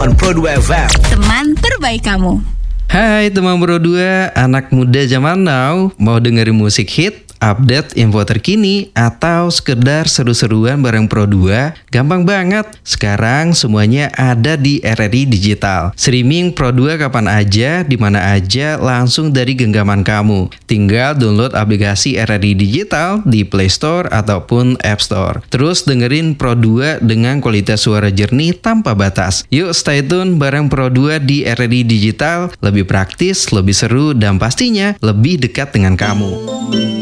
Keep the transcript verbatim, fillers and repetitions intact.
on Pro dua F M. Teman terbaik kamu. Hai teman Pro dua, anak muda zaman now, mau dengerin musik hit, update info terkini, atau sekedar seru-seruan bareng Pro dua? Gampang banget. Sekarang semuanya ada di R R I Digital. Streaming Pro dua kapan aja, di mana aja, langsung dari genggaman kamu. Tinggal download aplikasi R R I Digital di Play Store ataupun App Store. Terus dengerin Pro dua dengan kualitas suara jernih tanpa batas. Yuk stay tune bareng Pro dua di R R I Digital. Lebih praktis, lebih seru, dan pastinya lebih dekat dengan kamu.